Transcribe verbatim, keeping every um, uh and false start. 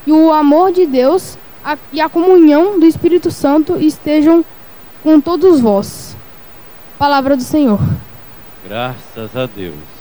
e o amor de Deus a, e a comunhão do Espírito Santo estejam com todos vós. Palavra do Senhor. Graças a Deus.